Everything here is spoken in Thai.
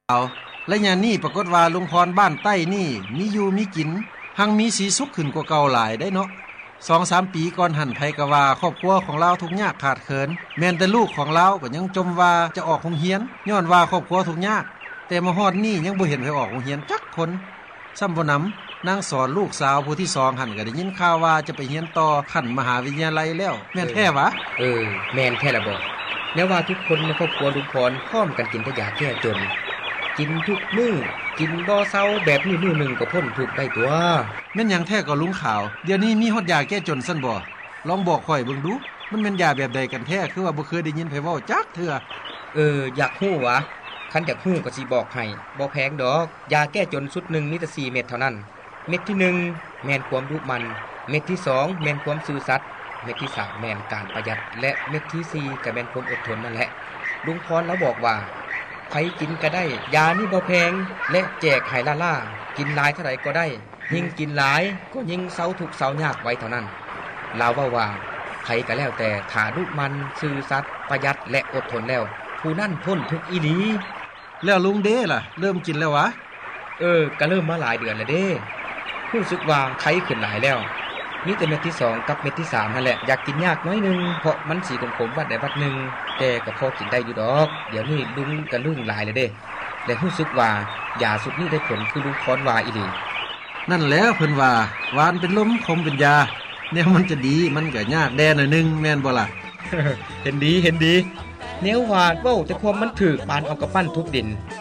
เอาและยามนี้ปรากฏว่าลุงพรบ้านใต้นี่มีอยู่มีกินหังมีสีสุขขึ้นกว่าเก่าหลายได้เนาะ2-3 ปีก่อนหันไผก็ว่าครอบครัวของเราทุกข์ยากขาดเขินแม้นแต่ลูกของเราก็ยังจมว่าจะออกโรงเรียนย้อนว่าครอบครัวทุกข์ยากแต่มาฮอดนี้ยังบ่เห็นไผออกโรงเรียนจักคนซ้ำบ่นำนางสอนลูกสาวผู้ที่2หั่นก็ได้ยินข่าวว่าจะไปเรียนต่อขั้นมหาวิทยาลัยแล้วแม่นแท้วะแม่นแท้ละบ่แม้ว่าทุกคนในครอบครัวลุงพรพร้อมกันกินแต่ยาแก้จนกินทุกมื้อกินบ่เซาแบบนี้มื้อนึงก็พ้นทุกข์ได้ตัวแม่นหยังแท้ก็ลุงขาวเดี๋ยวนี้มีฮอดยาแก้จนซั่นบ่ลองบอกข่อยเบิ่งดูมันแม่นยาแบบใดกันแท้คือว่าบ่เคยได้ยินไผเว้าจักเทื่ออยากฮู้วะคันอยากฮู้ก็สิบอกให้บ่แพงดอกยาแก้จนสุดหนึ่งมีแต่4เม็ดเท่านั้นเม็ดที่1แม่นความดุมันเม็ดที่2แม่นความซื่อสัตย์เม็ดที่3แม่นการประหยัดและเม็ดที่4ก็แม่นความอดทนนั่นแหละลุงพรแล้วบอกว่าใครกินก็ได้ยานี่บ่แพงและแจกให้ล่าๆกินหลายเท่าใดก็ได้ยิ่งกินหลายก็ยิ่งเซาทุกข์เซายากไว้เท่านั้นลาวว่าใครก็แล้วแต่ถ้าดุมันซื่อสัตย์ประหยัดและอดทนแล้วผู้นั้นพ้นทุกข์อีหลีแล้วลุงเด้ล่ะเริ่มกินแล้ววะก็เริ่มมาหลายเดือนแล้วเด้รู้สึกว่าไข้ขึ้นหลายแล้วมีแต่เม็ดที่2กับเม็ดที่3นั่นแหละอยากกินยากน้อยนึงเพราะมันสีขมๆบัดใดบัดนึงแต่ก็พอกินได้อยู่ดอกเดี๋ยวนี้ลุงก็ลึงหลายแล้วเด้และรู้สึกว่ายาสุดนี้ได้ผลคือลุงพรว่าอีหลีนั่นแหละเพิ่นว่าหวานเป็นลมขมเป็นยาแนวมันจะดีมันก็ยากแดหน่อยนึงแม่นบ่ล่ะเห็นดีแนวว่าเว้าแต่ความมันถูกปานเอากระปั้นทุบดิน